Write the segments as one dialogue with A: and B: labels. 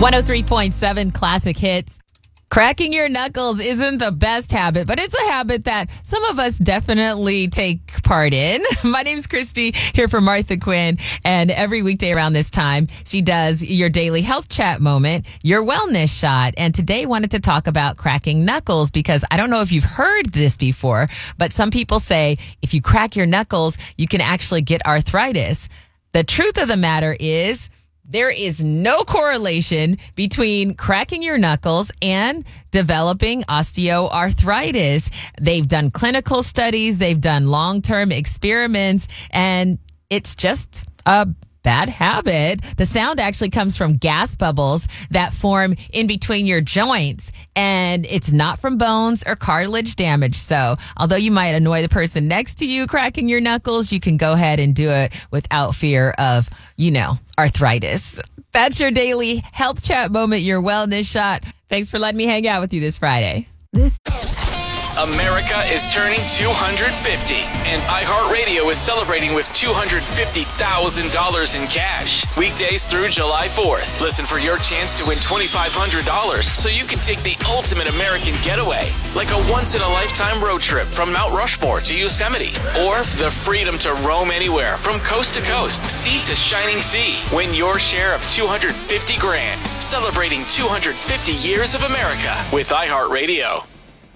A: 103.7 Classic Hits. Cracking your knuckles isn't the best habit, but it's a habit that some of us definitely take part in. My name's Christy, here for Martha Quinn, and every weekday around this time, she does your daily health chat moment, your wellness shot. And today wanted to talk about cracking knuckles because I don't know if you've heard this before, but some people say if you crack your knuckles, you can actually get arthritis. The truth of the matter is, there is no correlation between cracking your knuckles and developing osteoarthritis. They've done clinical studies, they've done long-term experiments, and it's just a bad habit. The sound actually comes from gas bubbles that form in between your joints, and it's not from bones or cartilage damage. So although you might annoy the person next to you cracking your knuckles, you can go ahead and do it without fear of, arthritis. That's your daily health chat moment, your wellness shot. Thanks for letting me hang out with you this Friday.
B: America is turning 250, and iHeartRadio is celebrating with $250,000 in cash. Weekdays through July 4th. Listen for your chance to win $2,500 so you can take the ultimate American getaway, like a once-in-a-lifetime road trip from Mount Rushmore to Yosemite, or the freedom to roam anywhere from coast to coast, sea to shining sea. Win your share of $250,000, celebrating 250 years of America with iHeartRadio.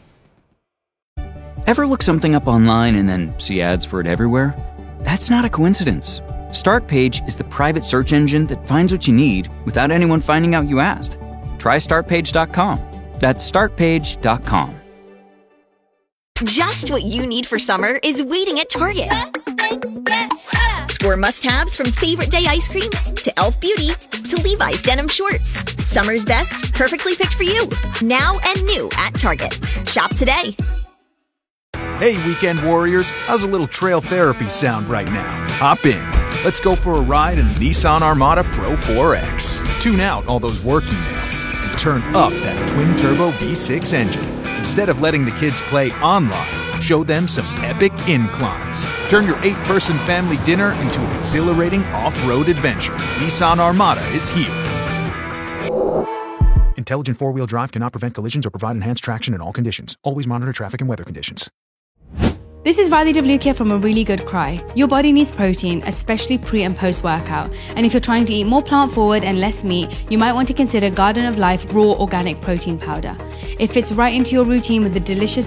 C: Ever look something up online and then see ads for it everywhere? That's not a coincidence. Startpage is the private search engine that finds what you need without anyone finding out you asked. Try startpage.com. That's startpage.com.
D: Just what you need for summer is waiting at Target. Score must-haves from Favorite Day ice cream to Elf Beauty to Levi's denim shorts. Summer's best, perfectly picked for you. Now and new at Target. Shop today.
E: Hey, weekend warriors, how's a little trail therapy sound right now? Hop in. Let's go for a ride in the Nissan Armada Pro 4X. Tune out all those work emails and turn up that twin-turbo V6 engine. Instead of letting the kids play online, show them some epic inclines. Turn your 8-person family dinner into an exhilarating off-road adventure. Nissan Armada is here. Intelligent four-wheel drive cannot prevent collisions or provide enhanced traction in all conditions. Always monitor traffic and weather conditions.
F: This is Riley WK from A Really Good Cry. Your body needs protein, especially pre- and post-workout. And if you're trying to eat more plant-forward and less meat, you might want to consider Garden of Life Raw Organic Protein Powder. It fits right into your routine with the delicious